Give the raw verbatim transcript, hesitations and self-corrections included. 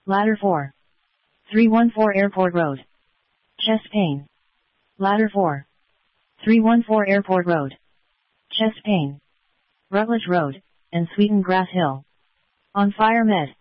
Ladder four. three one four Airport Road. Chest pain. Ladder four. three one four Airport Road. Chest pain. Rutledge Road, and Sweeten Grass Hill. On Fire Med.